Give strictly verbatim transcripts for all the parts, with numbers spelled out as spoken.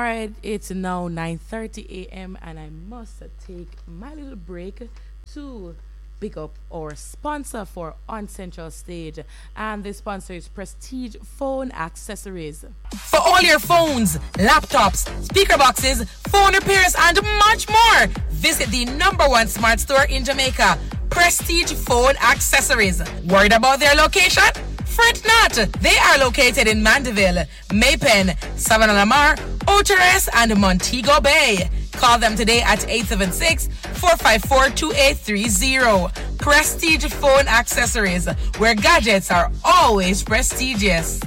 right, it's now nine thirty a m and I must take my little break to pick up our sponsor for On Central Stage. And the sponsor is Prestige Phone Accessories. For all your phones, laptops, speaker boxes, phone repairs, and much more, visit the number one smart store in Jamaica, Prestige Phone Accessories. Worried about their location? Fret not. They are located in Mandeville, Maypen, Savannah Lamar, Oteres, and Montego Bay. Call them today at eight seven six, four five four, two eight three zero. Prestige Phone Accessories, where gadgets are always prestigious.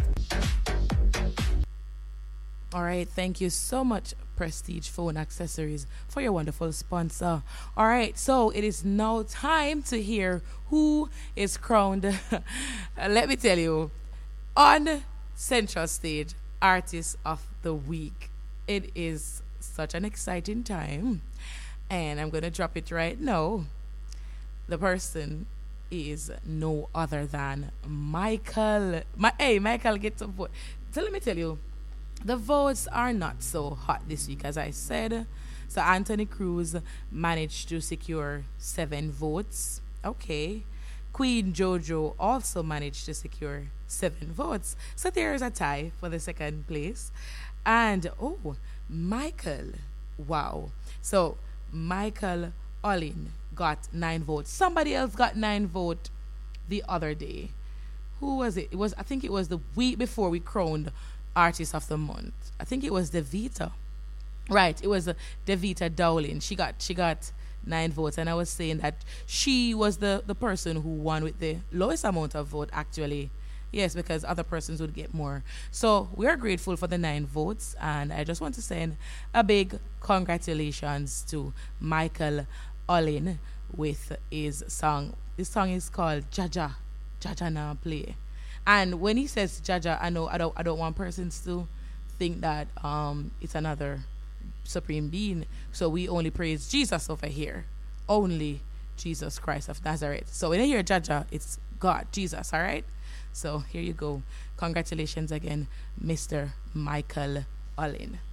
All right, thank you so much, Prestige Phone Accessories, for your wonderful sponsor. All right, so it is now time to hear who is crowned. Let me tell you, on Central Stage, Artist of the Week. It is such an exciting time, and I'm going to drop it right now. The person is no other than Michael. My, hey, Michael, get some vote. So let me tell you, the votes are not so hot this week, as I said. So Anthony Cruz managed to secure seven votes. Okay. Queen Jojo also managed to secure seven votes. So there is a tie for the second place. And, oh, Michael. Wow. So Michael Olin got nine votes. Somebody else got nine votes the other day. Who was it? It was, I think it was the week before we crowned Artist of the Month. I think it was Devita. Right, it was uh, Devita Dowling. She got she got nine votes, and I was saying that she was the, the person who won with the lowest amount of vote, actually. Yes, because other persons would get more. So we're grateful for the nine votes, and I just want to send a big congratulations to Michael Olin with his song. This song is called Jaja. Jaja Now Play. And when he says Jaja, I know I don't I don't want persons to think that um it's another supreme being. So we only praise Jesus over here. Only Jesus Christ of Nazareth. So when I hear Jaja, it's God, Jesus, all right? So here you go. Congratulations again, Mister Michael Olin.